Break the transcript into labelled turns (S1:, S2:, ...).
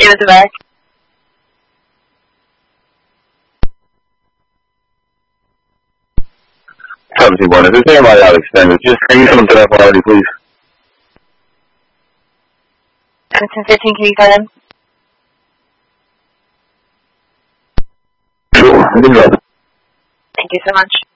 S1: David Devek.
S2: 17-1, is this AMI out extended? Just can you come to that quality, please?
S1: 1015, can you get in?
S2: Sure, I can go.
S1: Thank you so much.